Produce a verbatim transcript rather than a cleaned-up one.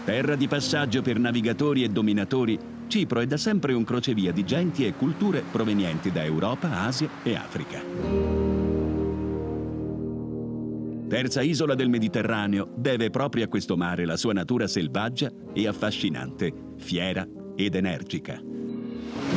Terra di passaggio per navigatori e dominatori, Cipro è da sempre un crocevia di genti e culture provenienti da Europa, Asia e Africa. Terza isola del Mediterraneo, deve proprio a questo mare la sua natura selvaggia e affascinante, fiera ed energica.